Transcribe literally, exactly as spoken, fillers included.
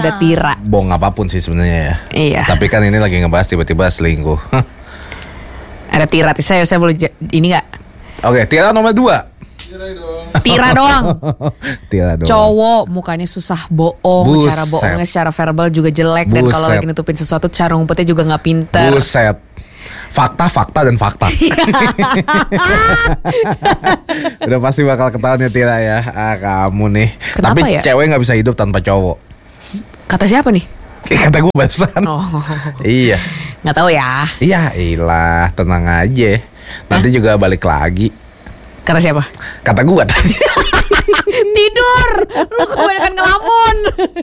ada Tira. Bohong apapun sih sebenarnya ya. Iya. Tapi kan ini lagi ngebahas tiba-tiba selingkuh. Ada Tira, saya saya boleh j- ini nggak? Oke, Tira nomor dua. Tira doang. Tira doang. Cowok mukanya susah bohong, Buset. cara bohongnya secara verbal juga jelek, dan kalau Buset. lagi nutupin sesuatu cara ngumpetnya juga nggak pinter. Buset. Fakta, fakta, dan fakta. Udah pasti bakal ketahuan ya Tira ya. Ah, kamu nih. Kenapa Tapi ya? cewek nggak bisa hidup tanpa cowok. Kata siapa nih? Kata gue barusan. Oh. Iya. Nggak tahu ya. Iya, ilah, tenang aja. Nanti juga balik lagi. Kata siapa? Kata gue tadi. Tidur. Lu kebanyakan ngelamun.